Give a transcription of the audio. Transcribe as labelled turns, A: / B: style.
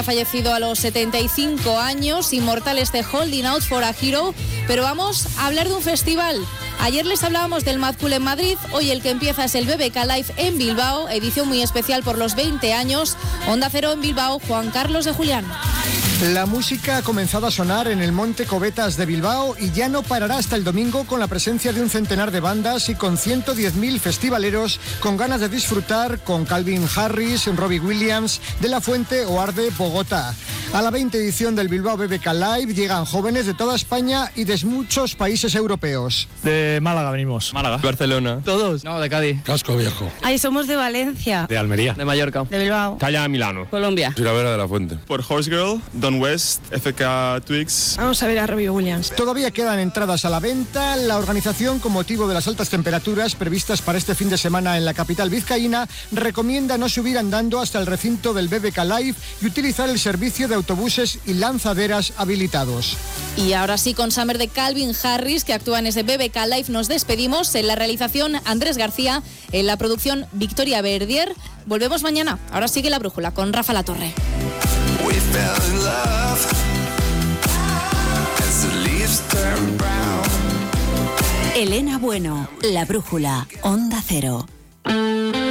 A: Ha fallecido a los 75 años, inmortal este Holding Out for a Hero, pero vamos a hablar de un festival. Ayer les hablábamos del Mad Cool en Madrid, hoy el que empieza es el BBK Live en Bilbao, edición muy especial por los 20 años. Onda Cero en Bilbao, Juan Carlos de Julián.
B: La música ha comenzado a sonar en el Monte Cobetas de Bilbao y ya no parará hasta el domingo con la presencia de un centenar de bandas y con 110.000 festivaleros con ganas de disfrutar con Calvin Harris, Robbie Williams, De La Fuente o Arde Bogotá. A la 20 edición del Bilbao BBK Live llegan jóvenes de toda España y de muchos países europeos.
C: De Málaga venimos.
D: Málaga. Barcelona.
C: ¿Todos?
D: No, de Cádiz.
E: Casco Viejo.
F: Ahí somos de Valencia.
E: De Almería.
D: De Mallorca.
F: De Bilbao.
D: Calla, Milano.
F: Colombia.
E: Talavera de la Fuente.
G: Por Horse Girl, Don West, FK Twigs.
F: Vamos a ver a Robbie Williams.
B: Todavía quedan entradas a la venta. La organización, con motivo de las altas temperaturas previstas para este fin de semana en la capital vizcaína, recomienda no subir andando hasta el recinto del BBK Live y utilizar el servicio de autobuses y lanzaderas habilitados.
A: Y ahora sí, con Summer de Calvin Harris, que actúa en ese BBK Live, nos despedimos. En la realización, Andrés García. En la producción, Victoria Verdier. Volvemos mañana. Ahora sigue La Brújula con Rafa Latorre.
H: Elena Bueno, La Brújula, Onda Cero.